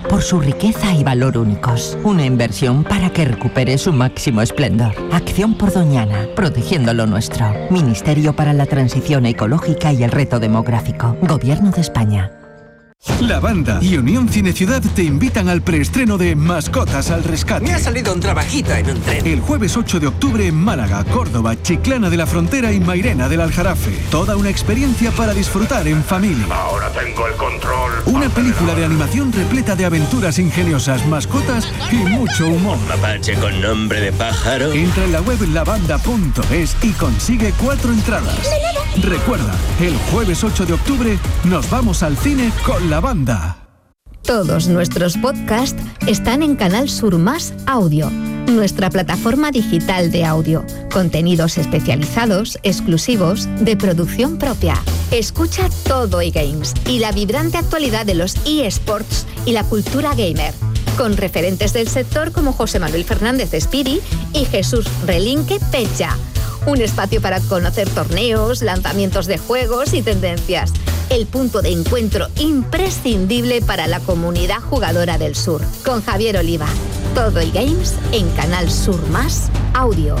por su riqueza y valor únicos. Una inversión para que recupere su máximo esplendor. Acción por Doñana, protegiendo lo nuestro. Ministerio para la Transición Ecológica y el Reto Demográfico. Gobierno de España. La Banda y Unión Cineciudad te invitan al preestreno de Mascotas al Rescate. Me ha salido un trabajito en un tren. El jueves 8 de octubre en Málaga, Córdoba, Chiclana de la Frontera y Mairena del Aljarafe. Toda una experiencia para disfrutar en familia. Ahora tengo el control. Una película de animación repleta de aventuras ingeniosas, mascotas y mucho humor. Mapache con nombre de pájaro. Entra en la web lavanda.es y consigue 4 entradas. Recuerda, el jueves 8 de octubre nos vamos al cine con La Banda. Todos nuestros podcasts están en Canal Sur Más Audio, nuestra plataforma digital de audio. Contenidos especializados, exclusivos, de producción propia. Escucha todo eGames y la vibrante actualidad de los eSports y la cultura gamer, con referentes del sector como José Manuel Fernández Espiri y Jesús Relinque Pecha. Un espacio para conocer torneos, lanzamientos de juegos y tendencias. El punto de encuentro imprescindible para la comunidad jugadora del sur. Con Javier Oliva. Todo eGames en Canal Sur Más Audio.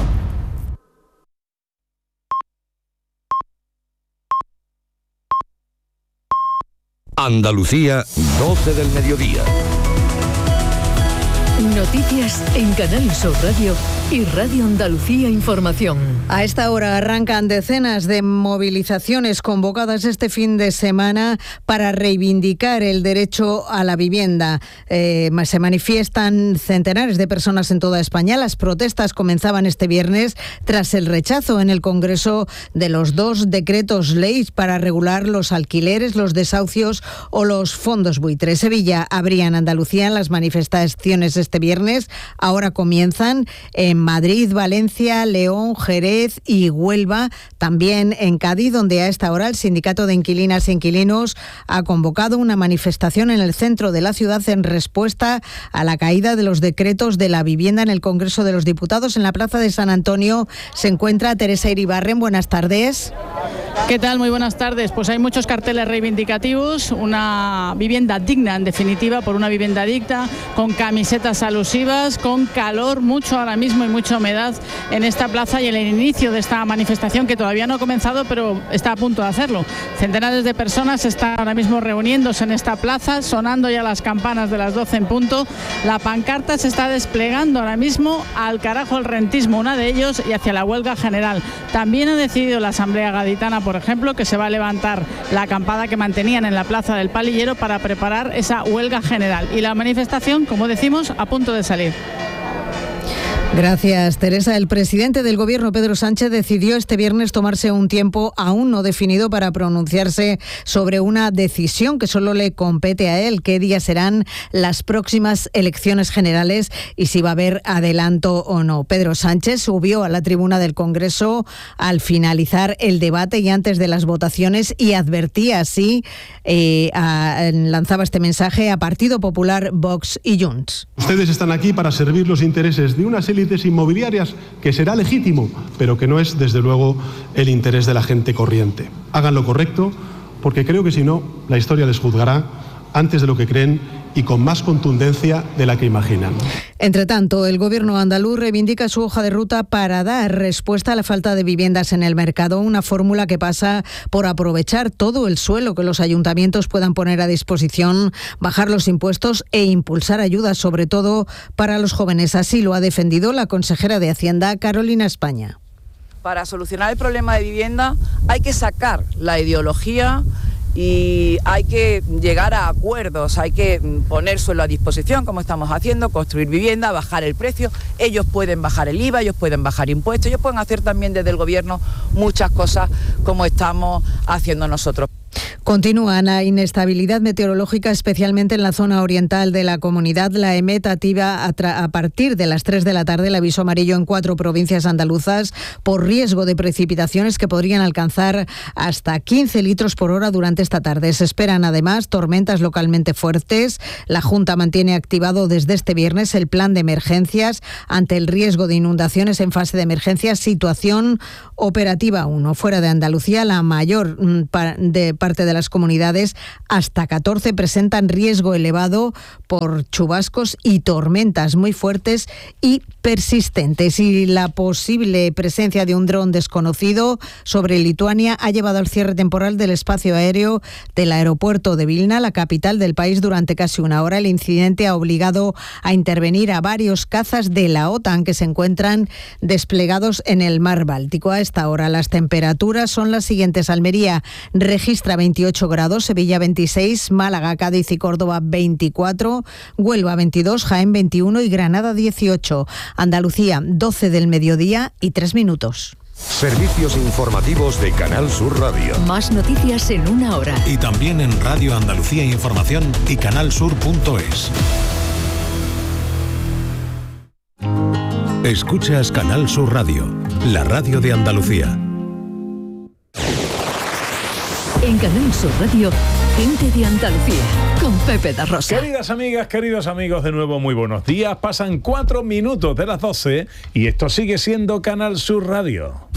Andalucía, 12 del mediodía. Noticias en Canal Sur Radio y Radio Andalucía Información. A esta hora arrancan decenas de movilizaciones convocadas este fin de semana para reivindicar el derecho a la vivienda. Se manifiestan centenares de personas en toda España. Las protestas comenzaban este viernes tras el rechazo en el Congreso de los 2 decretos ley para regular los alquileres, los desahucios o los fondos buitre. Sevilla abría en Andalucía las manifestaciones este viernes. Ahora comienzan en Madrid, Valencia, León, Jerez y Huelva. También en Cádiz, donde a esta hora el Sindicato de Inquilinas e Inquilinos ha convocado una manifestación en el centro de la ciudad en respuesta a la caída de los decretos de la vivienda en el Congreso de los Diputados. En la Plaza de San Antonio se encuentra Teresa Iribarren. Buenas tardes. ¿Qué tal? Muy buenas tardes. Pues hay muchos carteles reivindicativos, una vivienda digna, en definitiva, por una vivienda digna, con camisetas alusivas, con calor, mucho ahora mismo y mucha humedad en esta plaza y en el inicio de esta manifestación que todavía no ha comenzado, pero está a punto de hacerlo. Centenares de personas están ahora mismo reuniéndose en esta plaza, sonando ya las campanas de las 12 en punto. La pancarta se está desplegando ahora mismo al carajo el rentismo, una de ellos, y hacia la huelga general. También ha decidido la Asamblea Gaditana, por ejemplo, que se va a levantar la acampada que mantenían en la Plaza del Palillero para preparar esa huelga general. Y la manifestación, como decimos, a punto de salir. Gracias, Teresa. El presidente del Gobierno, Pedro Sánchez, decidió este viernes tomarse un tiempo aún no definido para pronunciarse sobre una decisión que solo le compete a él: qué días serán las próximas elecciones generales y si va a haber adelanto o no. Pedro Sánchez subió a la tribuna del Congreso al finalizar el debate y antes de las votaciones y advertía así, lanzaba este mensaje a Partido Popular, Vox y Junts. Ustedes están aquí para servir los intereses de unas élites inmobiliarias, que será legítimo, pero que no es, desde luego, el interés de la gente corriente. Hagan lo correcto, porque creo que si no, la historia les juzgará antes de lo que creen y con más contundencia de la que imaginan. Entre tanto, el Gobierno andaluz reivindica su hoja de ruta para dar respuesta a la falta de viviendas en el mercado, una fórmula que pasa por aprovechar todo el suelo que los ayuntamientos puedan poner a disposición, bajar los impuestos e impulsar ayudas, sobre todo para los jóvenes. Así lo ha defendido la consejera de Hacienda, Carolina España. Para solucionar el problema de vivienda hay que sacar la ideología y hay que llegar a acuerdos, hay que poner suelo a disposición, como estamos haciendo, construir vivienda, bajar el precio. Ellos pueden bajar el IVA, ellos pueden bajar impuestos, ellos pueden hacer también desde el Gobierno muchas cosas como estamos haciendo nosotros. Continúa la inestabilidad meteorológica, especialmente en la zona oriental de la comunidad. La EMET activa a partir de las 3 de la tarde el aviso amarillo en 4 provincias andaluzas por riesgo de precipitaciones que podrían alcanzar hasta 15 litros por hora durante esta tarde. Se esperan además tormentas localmente fuertes. La Junta mantiene activado desde este viernes el plan de emergencias ante el riesgo de inundaciones en fase de emergencia, situación operativa 1. Fuera de Andalucía, la mayor parte de las las comunidades, hasta 14 presentan riesgo elevado por chubascos y tormentas muy fuertes y persistentes. Y la posible presencia de un dron desconocido sobre Lituania ha llevado al cierre temporal del espacio aéreo del aeropuerto de Vilna, la capital del país, durante casi una hora. El incidente ha obligado a intervenir a varios cazas de la OTAN que se encuentran desplegados en el mar Báltico. A esta hora las temperaturas son las siguientes: Almería registra 28 grados, Sevilla 26, Málaga, Cádiz y Córdoba 24, Huelva 22, Jaén 21 y Granada 18. Andalucía 12 del mediodía y 3 minutos. Servicios informativos de Canal Sur Radio. Más noticias en una hora. Y también en Radio Andalucía Información y canalsur.es. Escuchas Canal Sur Radio, la radio de Andalucía. En Canal Sur Radio, gente de Andalucía, con Pepe da Rosa. Queridas amigas, queridos amigos, de nuevo muy buenos días. Pasan 4 minutos de las 12 y esto sigue siendo Canal Sur Radio.